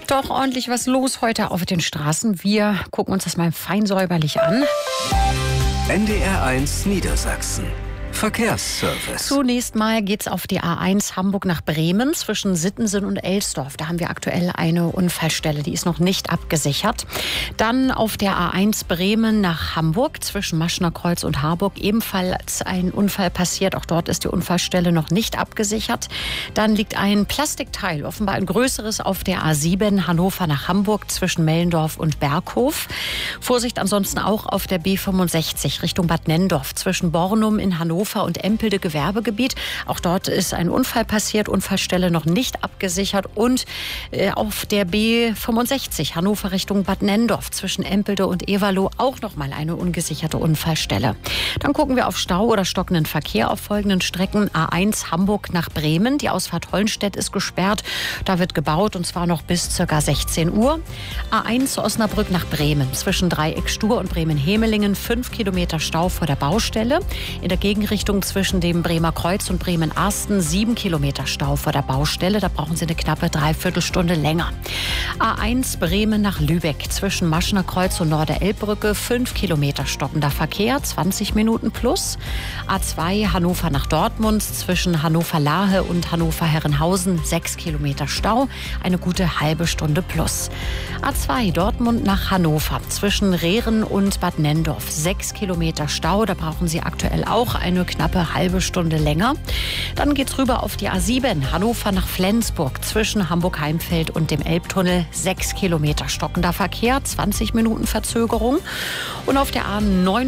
Doch ordentlich was los heute auf den Straßen. Wir gucken uns das mal fein säuberlich an. NDR1 Niedersachsen. Verkehrsservice. Zunächst mal geht's auf die A1 Hamburg nach Bremen zwischen Sittensen und Elsdorf. Da haben wir aktuell eine Unfallstelle, die ist noch nicht abgesichert. Dann auf der A1 Bremen nach Hamburg zwischen Maschner Kreuz und Harburg ebenfalls ein Unfall passiert. Auch dort ist die Unfallstelle noch nicht abgesichert. Dann liegt ein Plastikteil, offenbar ein größeres, auf der A7 Hannover nach Hamburg zwischen Mellendorf und Berghof. Vorsicht ansonsten auch auf der B65 Richtung Bad Nenndorf zwischen Bornum in Hannover und Empelde Gewerbegebiet. Auch dort ist ein Unfall passiert, Unfallstelle noch nicht abgesichert. Und auf der B65 Hannover Richtung Bad Nenndorf zwischen Empelde und Everloh auch noch mal eine ungesicherte Unfallstelle. Dann gucken wir auf Stau oder stockenden Verkehr auf folgenden Strecken. A1 Hamburg nach Bremen. Die Ausfahrt Hollenstedt ist gesperrt. Da wird gebaut und zwar noch bis ca. 16 Uhr. A1 Osnabrück nach Bremen zwischen Dreieck Stur und Bremen-Hemelingen 5 Kilometer Stau vor der Baustelle. In der Gegenrichtung zwischen dem Bremer Kreuz und Bremen-Arsten 7 Kilometer Stau vor der Baustelle. Da brauchen Sie eine knappe Dreiviertelstunde länger. A1 Bremen nach Lübeck zwischen Maschner Kreuz und Norderelbbrücke 5 Kilometer stockender Verkehr, 20 Minuten plus. A2 Hannover nach Dortmund zwischen Hannover-Lahe und Hannover-Herrenhausen 6 Kilometer Stau, eine gute halbe Stunde plus. A2 Dortmund nach Hannover zwischen Rehren und Bad Nenndorf 6 Kilometer Stau. Da brauchen Sie aktuell auch eine knappe halbe Stunde länger. Dann geht's rüber auf die A7 Hannover nach Flensburg zwischen Hamburg-Heimfeld und dem Elbtunnel 6 Kilometer stockender Verkehr, 20 Minuten Verzögerung. Und auf der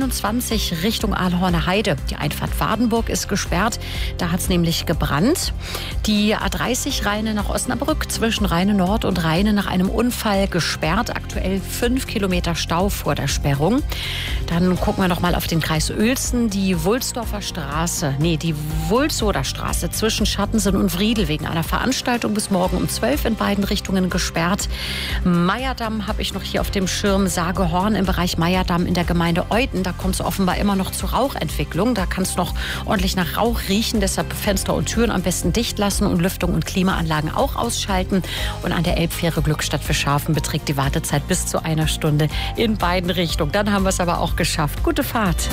A29 Richtung Ahlhorner Heide, die Einfahrt Wardenburg ist gesperrt. Da hat's nämlich gebrannt. Die A30 Rheine nach Osnabrück zwischen Rheine Nord und Rheine nach einem Unfall gesperrt. Aktuell 5 Kilometer Stau vor der Sperrung. Dann gucken wir noch mal auf den Kreis Uelzen. Die Wulsdorfer die Wulsoder Straße zwischen Schattensen und Wriedel wegen einer Veranstaltung bis morgen um 12 in beiden Richtungen gesperrt. Meyerdamm habe ich noch hier auf dem Schirm. Sagehorn im Bereich Meyerdamm in der Gemeinde Euthen. Da kommt es offenbar immer noch zu Rauchentwicklung. Da kann es noch ordentlich nach Rauch riechen. Deshalb Fenster und Türen am besten dicht lassen und Lüftung und Klimaanlagen auch ausschalten. Und an der Elbfähre Glückstadt für Schafen beträgt die Wartezeit bis zu einer Stunde in beiden Richtungen. Dann haben wir es aber auch geschafft. Gute Fahrt.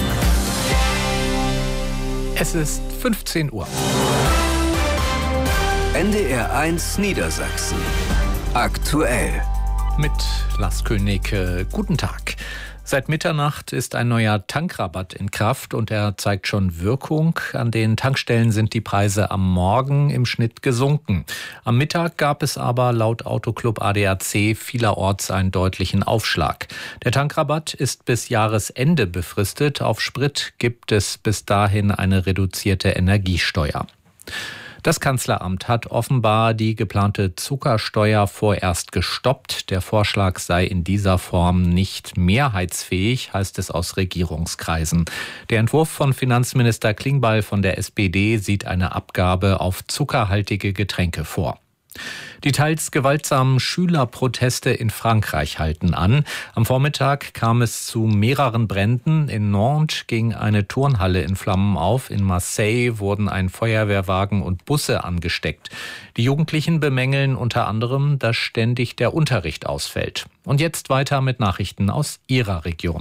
Es ist 15 Uhr. NDR1 Niedersachsen. Aktuell. Mit Lars König. Guten Tag. Seit Mitternacht ist ein neuer Tankrabatt in Kraft und er zeigt schon Wirkung. An den Tankstellen sind die Preise am Morgen im Schnitt gesunken. Am Mittag gab es aber laut Autoclub ADAC vielerorts einen deutlichen Aufschlag. Der Tankrabatt ist bis Jahresende befristet. Auf Sprit gibt es bis dahin eine reduzierte Energiesteuer. Das Kanzleramt hat offenbar die geplante Zuckersteuer vorerst gestoppt. Der Vorschlag sei in dieser Form nicht mehrheitsfähig, heißt es aus Regierungskreisen. Der Entwurf von Finanzminister Klingbeil von der SPD sieht eine Abgabe auf zuckerhaltige Getränke vor. Die teils gewaltsamen Schülerproteste in Frankreich halten an. Am Vormittag kam es zu mehreren Bränden. In Nantes ging eine Turnhalle in Flammen auf. In Marseille wurden ein Feuerwehrwagen und Busse angesteckt. Die Jugendlichen bemängeln unter anderem, dass ständig der Unterricht ausfällt. Und jetzt weiter mit Nachrichten aus ihrer Region.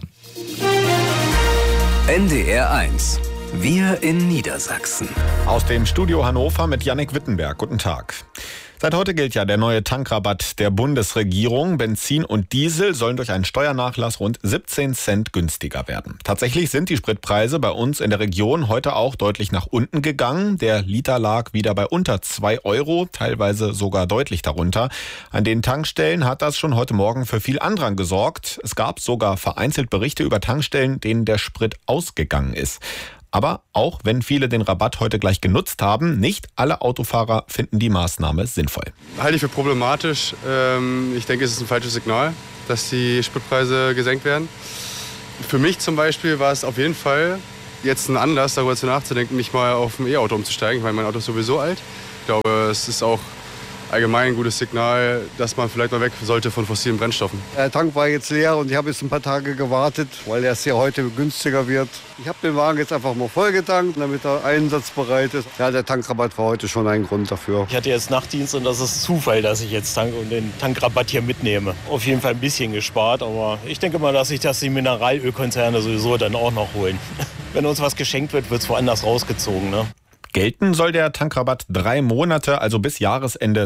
NDR1. Wir in Niedersachsen. Aus dem Studio Hannover mit Jannik Wittenberg. Guten Tag. Seit heute gilt ja der neue Tankrabatt der Bundesregierung. Benzin und Diesel sollen durch einen Steuernachlass rund 17 Cent günstiger werden. Tatsächlich sind die Spritpreise bei uns in der Region heute auch deutlich nach unten gegangen. Der Liter lag wieder bei unter 2 €, teilweise sogar deutlich darunter. An den Tankstellen hat das schon heute Morgen für viel Andrang gesorgt. Es gab sogar vereinzelt Berichte über Tankstellen, denen der Sprit ausgegangen ist. Aber auch wenn viele den Rabatt heute gleich genutzt haben, nicht alle Autofahrer finden die Maßnahme sinnvoll. Halte ich für problematisch. Ich denke, es ist ein falsches Signal, dass die Spritpreise gesenkt werden. Für mich zum Beispiel war es auf jeden Fall jetzt ein Anlass, darüber nachzudenken, mich mal auf ein E-Auto umzusteigen. Ich meine, mein Auto ist sowieso alt. Ich glaube, es ist auch allgemein ein gutes Signal, dass man vielleicht mal weg sollte von fossilen Brennstoffen. Der Tank war jetzt leer und ich habe jetzt ein paar Tage gewartet, weil er ja heute günstiger wird. Ich habe den Wagen jetzt einfach mal vollgetankt, damit er einsatzbereit ist. Ja, der Tankrabatt war heute schon ein Grund dafür. Ich hatte jetzt Nachtdienst und das ist Zufall, dass ich jetzt tanke und den Tankrabatt hier mitnehme. Auf jeden Fall ein bisschen gespart, aber ich denke mal, dass sich das die Mineralölkonzerne sowieso dann auch noch holen. Wenn uns was geschenkt wird, wird es woanders rausgezogen, ne? Gelten soll der Tankrabatt 3 Monate, also bis Jahresende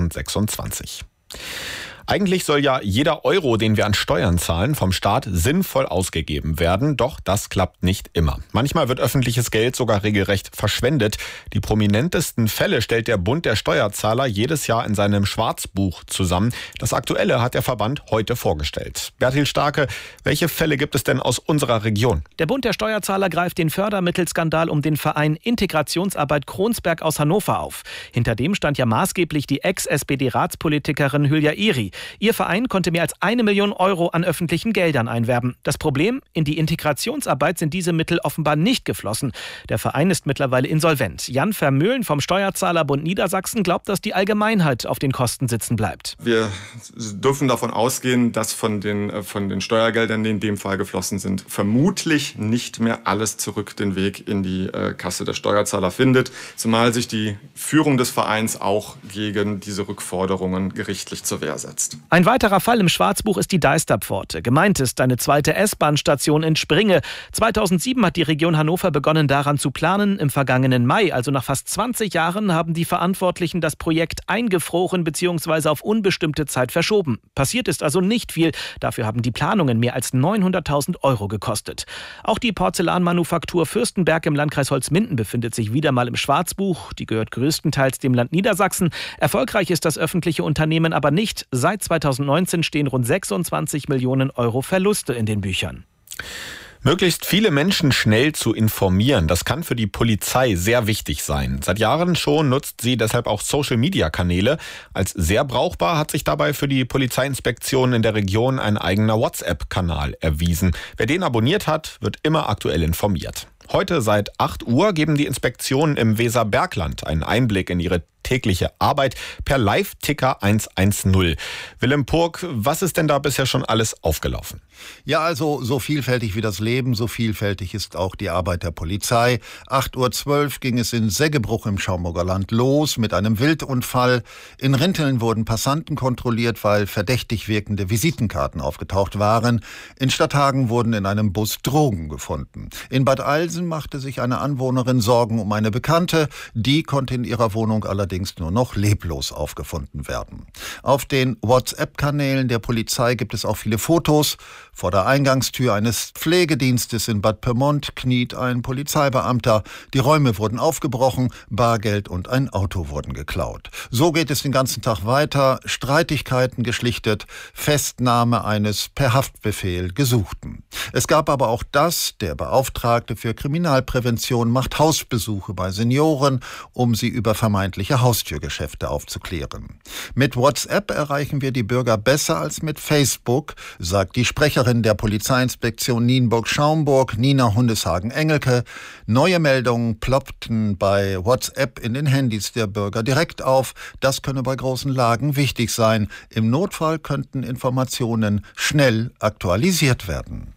2026. Eigentlich soll ja jeder Euro, den wir an Steuern zahlen, vom Staat sinnvoll ausgegeben werden. Doch das klappt nicht immer. Manchmal wird öffentliches Geld sogar regelrecht verschwendet. Die prominentesten Fälle stellt der Bund der Steuerzahler jedes Jahr in seinem Schwarzbuch zusammen. Das aktuelle hat der Verband heute vorgestellt. Bertil Starke, welche Fälle gibt es denn aus unserer Region? Der Bund der Steuerzahler greift den Fördermittelskandal um den Verein Integrationsarbeit Kronsberg aus Hannover auf. Hinter dem stand ja maßgeblich die Ex-SPD-Ratspolitikerin Hülya Iri. Ihr Verein konnte mehr als 1 Million Euro an öffentlichen Geldern einwerben. Das Problem? In die Integrationsarbeit sind diese Mittel offenbar nicht geflossen. Der Verein ist mittlerweile insolvent. Jan Vermöhlen vom Steuerzahlerbund Niedersachsen glaubt, dass die Allgemeinheit auf den Kosten sitzen bleibt. Wir dürfen davon ausgehen, dass von den Steuergeldern, die in dem Fall geflossen sind, vermutlich nicht mehr alles zurück den Weg in die Kasse der Steuerzahler findet, zumal sich die Führung des Vereins auch gegen diese Rückforderungen gerichtlich zur Wehr setzt. Ein weiterer Fall im Schwarzbuch ist die Deisterpforte. Gemeint ist eine zweite S-Bahn-Station in Springe. 2007 hat die Region Hannover begonnen, daran zu planen. Im vergangenen Mai, also nach fast 20 Jahren, haben die Verantwortlichen das Projekt eingefroren bzw. auf unbestimmte Zeit verschoben. Passiert ist also nicht viel. Dafür haben die Planungen mehr als 900.000 Euro gekostet. Auch die Porzellanmanufaktur Fürstenberg im Landkreis Holzminden befindet sich wieder mal im Schwarzbuch. Die gehört größtenteils dem Land Niedersachsen. Erfolgreich ist das öffentliche Unternehmen aber nicht. Seit 2019 stehen rund 26 Millionen Euro Verluste in den Büchern. Möglichst viele Menschen schnell zu informieren, das kann für die Polizei sehr wichtig sein. Seit Jahren schon nutzt sie deshalb auch Social-Media-Kanäle. Als sehr brauchbar hat sich dabei für die Polizeiinspektion in der Region ein eigener WhatsApp-Kanal erwiesen. Wer den abonniert hat, wird immer aktuell informiert. Heute seit 8 Uhr geben die Inspektionen im Weserbergland einen Einblick in ihre tägliche Arbeit per Live-Ticker 110. Willem Purk, was ist denn da bisher schon alles aufgelaufen? Ja, also so vielfältig wie das Leben, so vielfältig ist auch die Arbeit der Polizei. 8:12 Uhr ging es in Seggebruch im Schaumburger Land los mit einem Wildunfall. In Rinteln wurden Passanten kontrolliert, weil verdächtig wirkende Visitenkarten aufgetaucht waren. In Stadthagen wurden in einem Bus Drogen gefunden. In Bad Alsen machte sich eine Anwohnerin Sorgen um eine Bekannte. Die konnte in ihrer Wohnung allerdings nur noch leblos aufgefunden werden. Auf den WhatsApp-Kanälen der Polizei gibt es auch viele Fotos. Vor der Eingangstür eines Pflegedienstes in Bad Pyrmont kniet ein Polizeibeamter. Die Räume wurden aufgebrochen, Bargeld und ein Auto wurden geklaut. So geht es den ganzen Tag weiter. Streitigkeiten geschlichtet, Festnahme eines per Haftbefehl Gesuchten. Es gab aber auch das, der Beauftragte für Kriminalprävention macht Hausbesuche bei Senioren, um sie über vermeintliche Haustürgeschäfte aufzuklären. Mit WhatsApp erreichen wir die Bürger besser als mit Facebook, sagt die Sprecherin der Polizeiinspektion Nienburg-Schaumburg, Nina Hundeshagen-Engelke. Neue Meldungen ploppten bei WhatsApp in den Handys der Bürger direkt auf. Das könne bei großen Lagen wichtig sein. Im Notfall könnten Informationen schnell aktualisiert werden.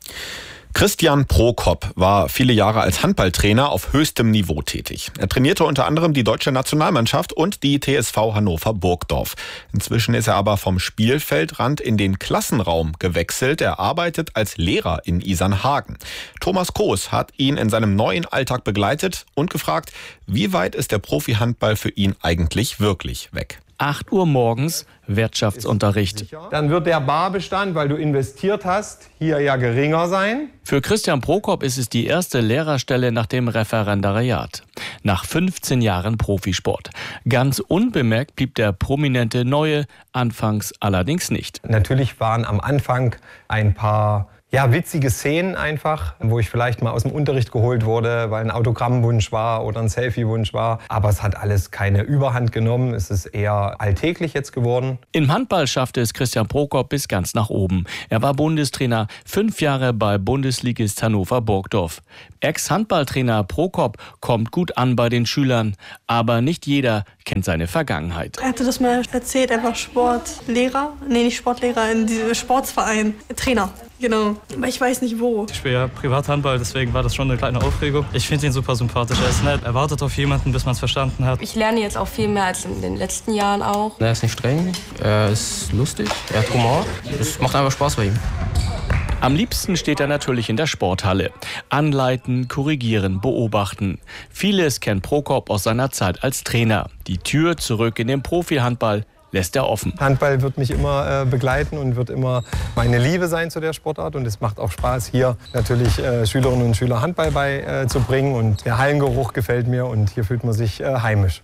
Christian Prokop war viele Jahre als Handballtrainer auf höchstem Niveau tätig. Er trainierte unter anderem die deutsche Nationalmannschaft und die TSV Hannover Burgdorf. Inzwischen ist er aber vom Spielfeldrand in den Klassenraum gewechselt. Er arbeitet als Lehrer in Isernhagen. Thomas Koos hat ihn in seinem neuen Alltag begleitet und gefragt, wie weit ist der Profi-Handball für ihn eigentlich wirklich weg? 8 Uhr morgens, Wirtschaftsunterricht. Dann wird der Barbestand, weil du investiert hast, hier ja geringer sein. Für Christian Prokop ist es die erste Lehrerstelle nach dem Referendariat. Nach 15 Jahren Profisport. Ganz unbemerkt blieb der prominente Neue anfangs allerdings nicht. Natürlich waren am Anfang ein paar Ja, witzige Szenen einfach, wo ich vielleicht mal aus dem Unterricht geholt wurde, weil ein Autogrammwunsch war oder ein Selfiewunsch war. Aber es hat alles keine Überhand genommen. Es ist eher alltäglich jetzt geworden. Im Handball schaffte es Christian Prokop bis ganz nach oben. Er war Bundestrainer, 5 Jahre bei Bundesligist Hannover-Burgdorf. Ex-Handballtrainer Prokop kommt gut an bei den Schülern, aber nicht jeder kennt seine Vergangenheit. Er hatte das mal erzählt, er war Sportlehrer, nicht Sportlehrer, in diesem Sportsverein, Trainer. Genau, aber ich weiß nicht wo. Ich spiele ja Privathandball, deswegen war das schon eine kleine Aufregung. Ich finde ihn super sympathisch, er ist nett, er wartet auf jemanden, bis man es verstanden hat. Ich lerne jetzt auch viel mehr als in den letzten Jahren auch. Er ist nicht streng, er ist lustig, er hat Humor, es macht einfach Spaß bei ihm. Am liebsten steht er natürlich in der Sporthalle. Anleiten, korrigieren, beobachten. Vieles kennt Prokop aus seiner Zeit als Trainer. Die Tür zurück in den Profi-Handball lässt er offen. Handball wird mich immer begleiten und wird immer meine Liebe sein zu der Sportart. Und es macht auch Spaß, hier natürlich Schülerinnen und Schüler Handball beizubringen. Und der Hallengeruch gefällt mir und hier fühlt man sich heimisch.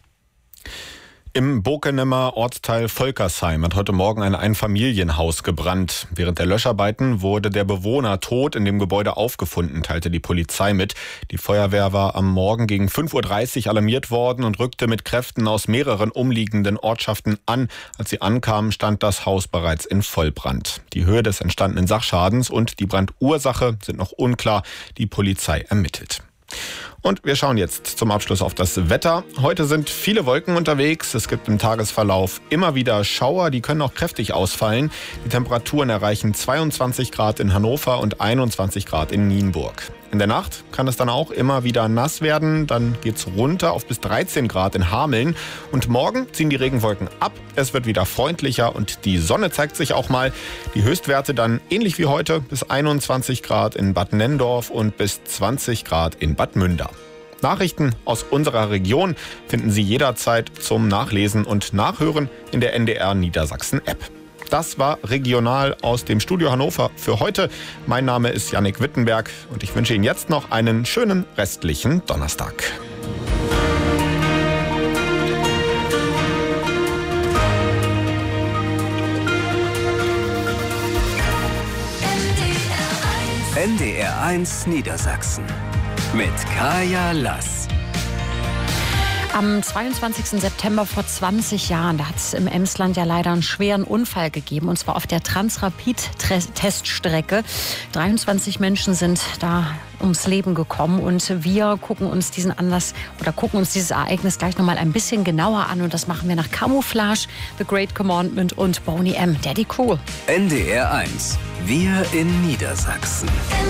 Im Bokenemer Ortsteil Volkersheim hat heute Morgen ein Einfamilienhaus gebrannt. Während der Löscharbeiten wurde der Bewohner tot in dem Gebäude aufgefunden, teilte die Polizei mit. Die Feuerwehr war am Morgen gegen 5:30 Uhr alarmiert worden und rückte mit Kräften aus mehreren umliegenden Ortschaften an. Als sie ankamen, stand das Haus bereits in Vollbrand. Die Höhe des entstandenen Sachschadens und die Brandursache sind noch unklar. Die Polizei ermittelt. Und wir schauen jetzt zum Abschluss auf das Wetter. Heute sind viele Wolken unterwegs. Es gibt im Tagesverlauf immer wieder Schauer, die können auch kräftig ausfallen. Die Temperaturen erreichen 22 Grad in Hannover und 21 Grad in Nienburg. In der Nacht kann es dann auch immer wieder nass werden. Dann geht's runter auf bis 13 Grad in Hameln. Und morgen ziehen die Regenwolken ab. Es wird wieder freundlicher und die Sonne zeigt sich auch mal. Die Höchstwerte dann ähnlich wie heute bis 21 Grad in Bad Nenndorf und bis 20 Grad in Bad Münder. Nachrichten aus unserer Region finden Sie jederzeit zum Nachlesen und Nachhören in der NDR Niedersachsen App. Das war Regional aus dem Studio Hannover für heute. Mein Name ist Jannik Wittenberg und ich wünsche Ihnen jetzt noch einen schönen restlichen Donnerstag. NDR 1 Niedersachsen mit Kaya Lass. Am 22. September vor 20 Jahren, da hat es im Emsland ja leider einen schweren Unfall gegeben, und zwar auf der Transrapid-Teststrecke. 23 Menschen sind da ums Leben gekommen und wir gucken uns dieses Ereignis gleich noch mal ein bisschen genauer an, und das machen wir nach Camouflage, The Great Commandment und Boney M. Daddy Cool. NDR 1, wir in Niedersachsen.